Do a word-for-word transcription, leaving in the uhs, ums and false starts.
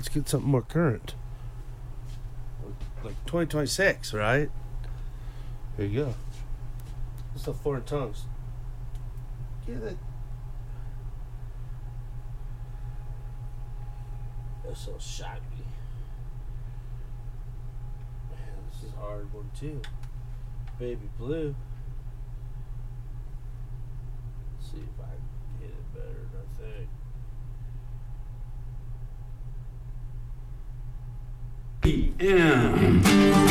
let's get something more current. Like twenty twenty-six, right? Here you go. What's the foreign tongues? Get it. That's so shaggy. Man, this is a hard one too. Baby blue. Let's see if I can hit it better than I think. E M